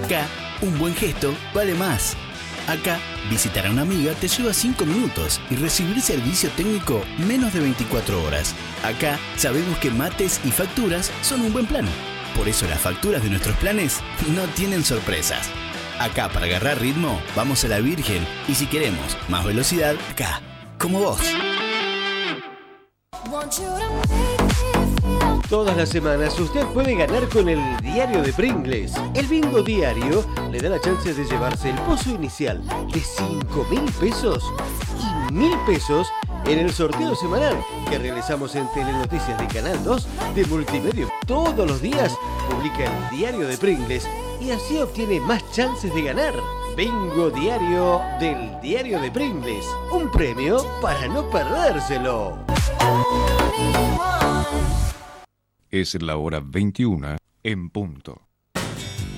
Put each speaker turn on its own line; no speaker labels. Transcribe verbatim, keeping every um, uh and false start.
Acá, un buen gesto vale más. Acá, visitar a una amiga te lleva cinco minutos y recibir servicio técnico menos de veinticuatro horas. Acá, sabemos que mates y facturas son un buen plan. Por eso las facturas de nuestros planes no tienen sorpresas. Acá, para agarrar ritmo, vamos a la Virgen. Y si queremos más velocidad, acá, como vos.
Todas las semanas usted puede ganar con el diario de Pringles. El bingo diario le da la chance de llevarse el pozo inicial de cinco mil pesos y mil pesos en el sorteo semanal que realizamos en Telenoticias de Canal dos de Multimedia. Todos los días publica el diario de Pringles y así obtiene más chances de ganar. Bingo diario del diario de Pringles. Un premio para no perdérselo.
Es la hora veintiuna en punto.